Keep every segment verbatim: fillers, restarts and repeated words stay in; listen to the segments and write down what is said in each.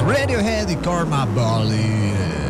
Radiohead y Karma Bali.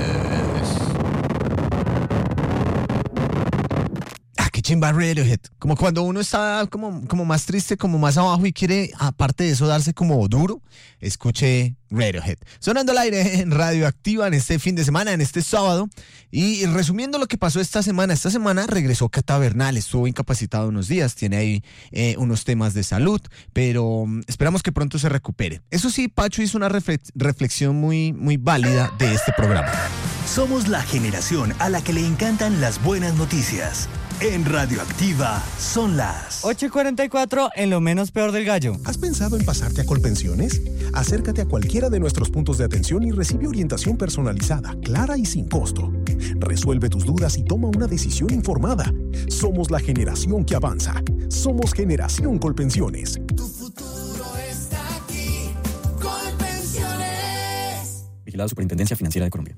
Ah, qué chimba Radiohead. Como cuando uno está como, como más triste, como más abajo y quiere, aparte de eso, darse como duro, escuche Radiohead. Sonando al aire en Radioactiva en este fin de semana, en este sábado. Y resumiendo lo que pasó esta semana, esta semana regresó Cata Bernal, estuvo incapacitado unos días, tiene ahí eh, unos temas de salud, pero um, esperamos que pronto se recupere. Eso sí, Pacho hizo una reflex- reflexión muy, muy válida de este programa. Somos la generación a la que le encantan las buenas noticias. En Radioactiva son las ocho y cuarenta y cuatro en lo menos peor del gallo. ¿Has pensado en pasarte a Colpensiones? Acércate a cualquiera de nuestros puntos de atención y recibe orientación personalizada, clara y sin costo. Resuelve tus dudas y toma una decisión informada. Somos la generación que avanza. Somos Generación Colpensiones. Tu futuro está aquí. Colpensiones. Vigilado Superintendencia Financiera de Colombia.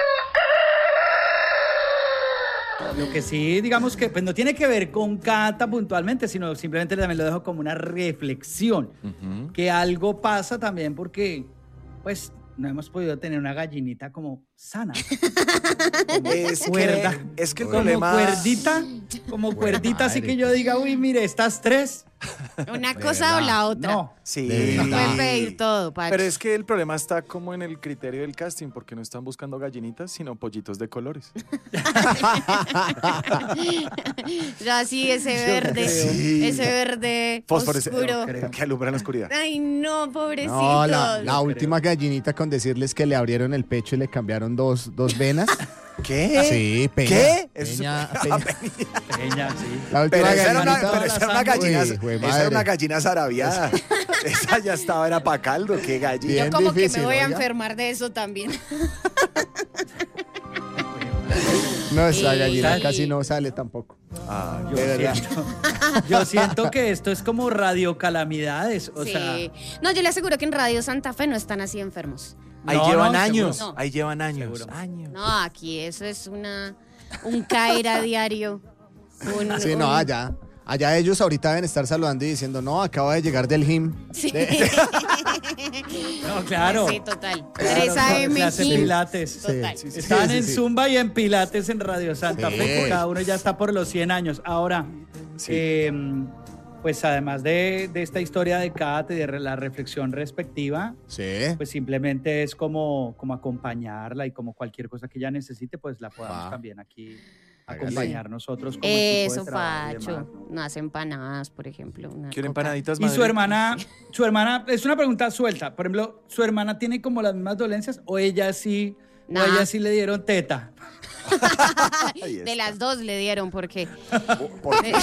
Lo que sí, digamos que pues no tiene que ver con Cata puntualmente, sino simplemente también lo dejo como una reflexión. Uh-huh. Que algo pasa también porque, pues, no hemos podido tener una gallinita como sana. Como es cuerda. Que, es que el como problema... cuerdita, como Buena cuerdita, madre. Así que yo diga, uy, mire, estas tres. Una cosa o la otra. No. Sí. No pueden pedir todo, Pacho. Pero es que el problema está como en el criterio del casting, porque no están buscando gallinitas, sino pollitos de colores. Ya sí, ese verde, sí. ese verde oscuro. Que alumbra en la oscuridad. Ay, no, pobrecitos. No, la, la última gallinita con decirles que le abrieron el pecho y le cambiaron dos, dos venas. ¿Qué? Sí, Peña. ¿Qué? Peña, Peña. Peña, sí. La última pero esa era una, pero esa era una gallina, Uy, esa era una gallina zarabiada. Esa ya estaba, era pa' caldo, qué gallina. Yo como difícil, que me voy ¿no? a enfermar de eso también. No, esa y... gallina casi no sale tampoco. Ah, yo, siento, yo siento que esto es como radio calamidades, o sí. sea... No, yo le aseguro que en Radio Santa Fe no están así enfermos. Ahí no, llevan no, años, no. ahí llevan años, Seguro. años. No, aquí eso es una un caer a diario. Un, Sí, un... no, allá. Allá ellos ahorita deben estar saludando y diciendo, no, acaba de llegar del gym. Sí. De... No, claro. Sí, total. Claro, tres a eme clase gym. Pilates. Total. Sí, sí, sí. Están Sí, en sí. Zumba y en Pilates en Radio Santa Sí. Fe, que cada uno ya está por los cien años. Ahora, Sí. eh, pues además de, de esta historia de Cata y de re- la reflexión respectiva, Sí. pues simplemente es como, como acompañarla y como cualquier cosa que ella necesite, pues la podamos Ah. también aquí Hágale. acompañar nosotros como Eso, equipo de trabajo y Pacho. demás, ¿no? Unas empanadas, por ejemplo. Una ¿Quieren coca. empanaditas, Y madre? su hermana, su hermana, es una pregunta suelta. Por ejemplo, ¿su hermana tiene como las mismas dolencias o ella sí, Nah. o ella sí le dieron teta? Ahí De está. las dos le dieron porque ¿Por qué?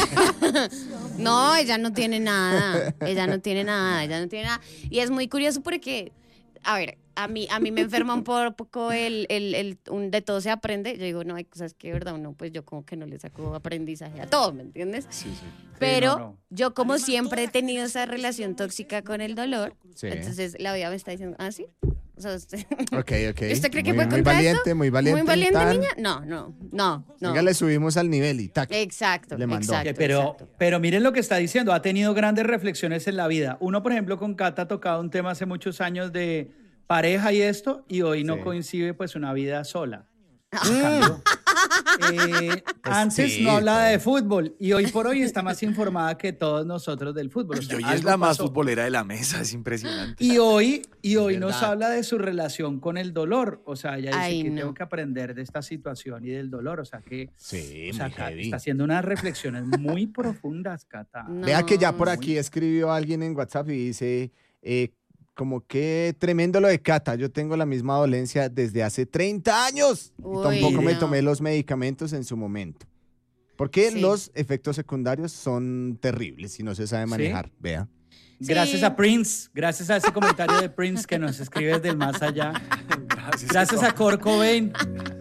no, ella no tiene nada, ella no tiene nada, ella no tiene nada. Y es muy curioso porque, a ver, a mí, a mí me enferma un poco el, el, el un de todo se aprende. Yo digo, no, hay cosas que, de verdad, uno, pues yo como que no le saco aprendizaje a todo, ¿me entiendes? Sí, sí. Pero Sí, no, no. yo como siempre he tenido esa relación tóxica con el dolor, Sí. entonces la vida me está diciendo, ¿ah, sí? O sea, usted, Ok, ok. ¿usted cree que muy, puede muy contra valiente, esto? muy valiente. ¿Muy valiente, tan. niña? No, no, no, no. Venga, le subimos al nivel y tac. Exacto, Le mandó. exacto. Que pero, exacto. pero miren lo que está diciendo, ha tenido grandes reflexiones en la vida. Uno, por ejemplo, con Cata ha tocado un tema hace muchos años de pareja y esto, y hoy no Sí. coincide pues una vida sola. En cambio, eh, antes sí, no hablaba todo. de fútbol y hoy por hoy está más informada que todos nosotros del fútbol. O Y sea, hoy es algo la más pasó. futbolera de la mesa, es impresionante. Y hoy, y hoy nos verdad. habla de su relación con el dolor. O sea, ella dice Ay, que no. tengo que aprender de esta situación y del dolor. O sea, que Sí, o sea, muy Cata heavy. está haciendo unas reflexiones muy profundas, Cata. No. Vea que ya por Muy- aquí escribió alguien en WhatsApp y dice, eh, como que tremendo lo de Cata, yo tengo la misma dolencia desde hace treinta años y Uy, tampoco me no. tomé los medicamentos en su momento. Porque Sí. los efectos secundarios son terribles si no se sabe manejar, vea. Gracias Sí. a Prince, gracias a ese comentario de Prince que nos escribe desde el más allá. Gracias, Gracias a Kurt Cobain.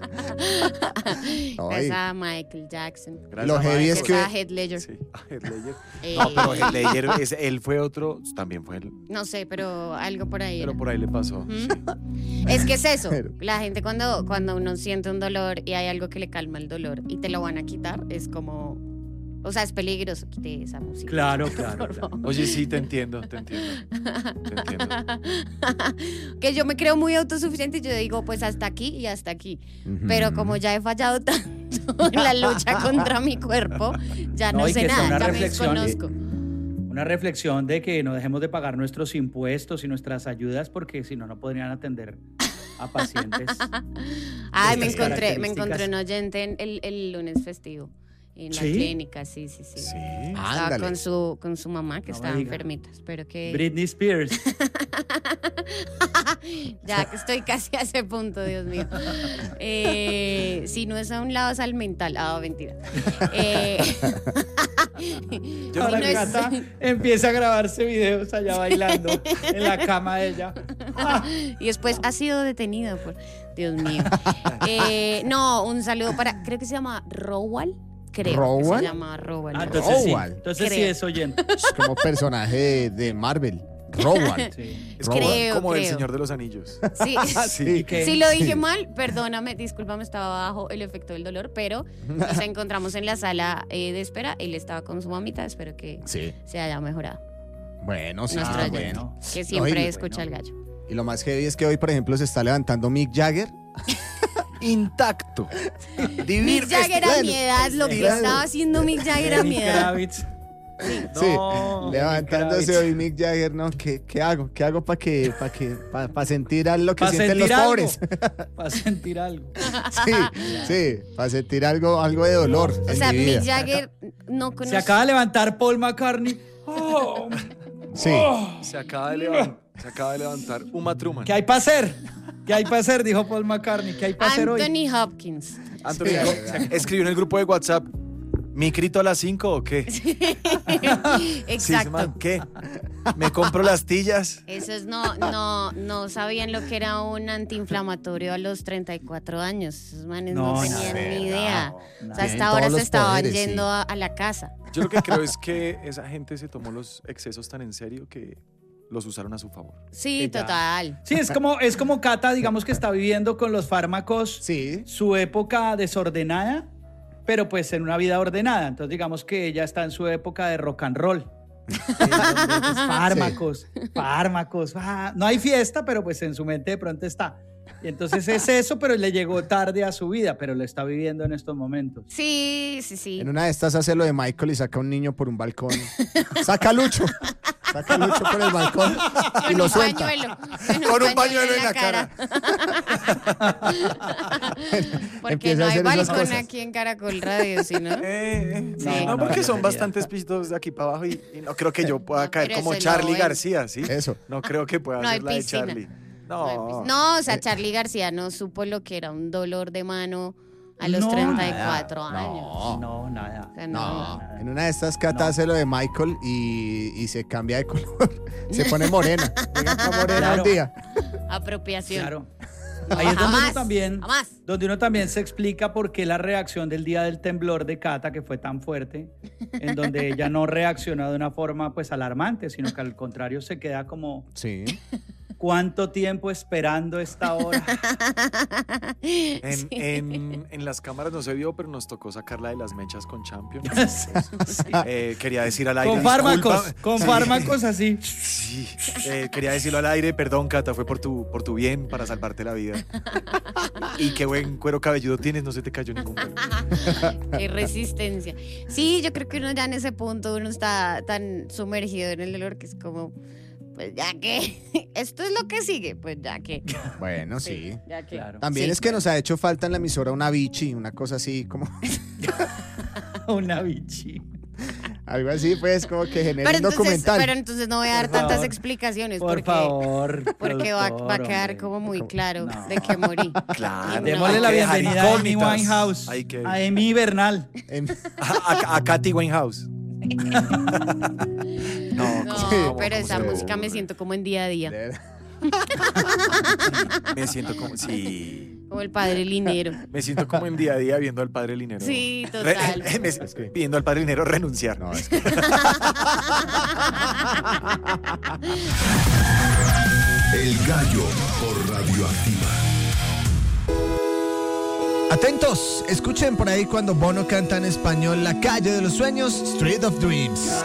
Ay. Gracias a Michael Jackson. Gracias Lo a heavy es Gracias que... a Heath Ledger. Sí, a Heath Ledger. Eh, No, pero Heath Ledger, es- él fue otro, también fue él, no sé, pero algo por ahí. pero era. por ahí le pasó. Ujú. Sí. Es que es eso. Pero- La gente cuando, cuando uno siente un dolor y hay algo que le calma el dolor y te lo van a quitar, es como, O sea, es peligroso, quite esa música. Claro, claro, Por claro. favor. Oye, sí, te entiendo, te entiendo. Te entiendo. Que yo me creo muy autosuficiente y yo digo, pues hasta aquí y hasta aquí. Pero como ya he fallado tanto en la lucha contra mi cuerpo, ya no, No, y sé que sea nada, una ya me reflexión, desconozco. Una reflexión de que no dejemos de pagar nuestros impuestos y nuestras ayudas porque si no, no podrían atender a pacientes. Ay, me Estas encontré, me características. encontré un oyente en el, el lunes festivo. En la ¿Sí? clínica, sí, sí, sí. Sí. Estaba Ándale. con su, con su mamá que No me estaba diga. enfermita. Espero que. Britney Spears. Ya que estoy casi a ese punto, Dios mío. Eh, si no es a un lado, es al mental. Ah, mentira. Eh, Ahora no es- Cata empieza a grabarse videos allá bailando en la cama de ella. y después ha sido detenida por. Dios mío. Eh, no, un saludo para. Creo que se llama Rowal. Creo que ¿Rowal? se llama Rowal. Ah, entonces sí, Rowal. entonces sí Creo. es oyente. Es como personaje de, de Marvel. Rowal. Sí. Es como, Creo, como el creo. Señor de los Anillos. Sí. Sí. ¿Y qué? Si lo dije mal, perdóname, discúlpame, estaba bajo el efecto del dolor, pero nos encontramos en la sala eh, de espera. Él estaba con su mamita, espero que Sí. se haya mejorado. Bueno, sí. Nuestro Ah, oyente, bueno. que siempre No, y- escucha bueno. el gallo. Y lo más heavy es que hoy, por ejemplo, se está levantando Mick Jagger. Intacto. Mick Jagger a mi edad, lo que Bueno. estaba haciendo Mick Jagger a Lenny mi edad. Kravitz. Sí, No, levantándose Lenny hoy Mick Jagger, ¿no? ¿Qué, qué hago? ¿Qué hago para que, para que, para sentir a lo que Para sienten los sentir algo. pobres? Para sentir algo. Sí, sí, para sentir algo, algo de dolor O en sea, mi vida. Mick Jagger no Se conoce. acaba de levantar Paul McCartney. Oh, Sí. Se acaba de levantar, se acaba de levantar Uma Truman. ¿Qué hay para hacer? ¿Qué hay para hacer? Dijo Paul McCartney. ¿Qué hay para hacer hoy? Anthony Hopkins. Anthony escribió en el grupo de WhatsApp, ¿mi grito a las cinco o qué? Exacto. Sisman, ¿qué? ¿Me compro las tillas? Esos no, no, no sabían lo que era un antiinflamatorio a los treinta y cuatro años. Esos manes no, No, tenían nada, ni idea. no, O sea, Tienen hasta ahora todos se los estaban poderes, yendo sí. a, a la casa. Yo lo que creo es que esa gente se tomó los excesos tan en serio que los usaron a su favor. Sí, Que ya- total. Sí, es como, es como Cata, digamos que está viviendo con los fármacos Sí. su época desordenada, pero pues en una vida ordenada. Entonces digamos que ella está en su época de rock and roll. Eh, donde, pues, fármacos, fármacos. ah, no hay fiesta, pero pues en su mente de pronto está. Y entonces es eso, pero le llegó tarde a su vida, pero lo está viviendo en estos momentos. Sí, sí, sí. En una de estas hace lo de Michael y saca a un niño por un balcón. Saca a Lucho. Saca a Lucho por el balcón y Con lo un suelta. pañuelo. Con un pañuelo en la cara. Porque Empieza no a hay hacer esas balcón cosas. aquí en Caracol Radio, ¿sí, no? Eh, eh, Sí. no, No, porque no, son no, bastantes pisos de aquí para abajo y, y no creo que yo pueda No, caer pero como eso no, Charlie ven. García, ¿sí? Eso. No creo que pueda No hay hacer la de piscina. Charlie. No, hay No, pis- no, o sea, Charlie García no supo lo que era un dolor de mano a los No, treinta y cuatro nada. años. No. No, nada. O sea, No, no. en una de estas Cata No. hace lo de Michael y, y se cambia de color. Se pone morena. Llega acá morena Claro. un día. Apropiación. Claro. No, Ahí es donde uno jamás, también, jamás. donde uno también se explica por qué la reacción del día del temblor de Cata, que fue tan fuerte, en donde ella no reaccionó de una forma pues alarmante, sino que al contrario se queda como, Sí. ¿cuánto tiempo esperando esta hora? En, Sí. en- en las cámaras no se vio, pero nos tocó sacarla de las mechas con Champion. Sí. Eh, quería decir al aire. Con fármacos, disculpa. con Sí. fármacos así. Sí, eh, quería decirlo al aire, perdón Cata, fue por tu, por tu bien, para salvarte la vida. Y qué buen cuero cabelludo tienes, no se te cayó ningún pelo. Qué resistencia. Sí, yo creo que uno ya en ese punto, uno está tan sumergido en el dolor que es como, pues ya que, esto es lo que sigue, pues ya que. Bueno, sí. Ya que. Claro. También Sí. es que nos ha hecho falta en la emisora una bichi, una cosa así, como Una bichi. algo así, pues, como que genera Pero un entonces, documental. pero entonces no voy a dar Por tantas favor. explicaciones Por porque, favor. porque va, va a quedar productor, como muy Como- claro No. de que morí. Claro. No. Démosle hay la que dejar bienvenida a Amy incógnitas. Winehouse, Hay que- a Amy Bernal. En- A, a, a Katy Winehouse. No, No, ¿cómo- pero cómo esa se música me ocurre? siento como en día a día, de- Me siento como. Sí. como el padre Linero. Me siento como en día a día viendo al padre Linero. Sí, Re- total. me- viendo al padre Linero renunciar. No, es que El Gallo por Radioactiva. Atentos, escuchen por ahí cuando Bono canta en español La calle de los sueños, Street of Dreams.